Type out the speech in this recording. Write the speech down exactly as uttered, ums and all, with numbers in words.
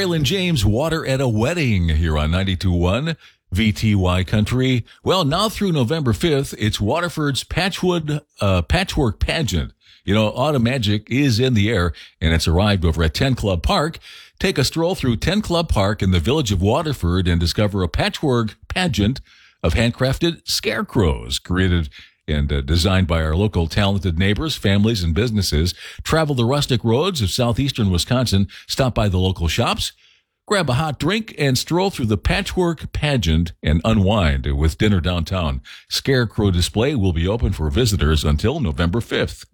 Braylon James, Water at a Wedding here on ninety-two point one V T Y Country. Well, now through November fifth, it's Waterford's Patchwood uh, Patchwork Pageant. You know, Autumn Magic is in the air, and it's arrived over at ten Club Park. Take a stroll through ten Club Park in the village of Waterford and discover a patchwork pageant of handcrafted scarecrows created and uh, designed by our local talented neighbors, families, and businesses. Travel the rustic roads of southeastern Wisconsin, stop by the local shops, grab a hot drink, and stroll through the patchwork pageant and unwind with dinner downtown. Scarecrow display will be open for visitors until November fifth.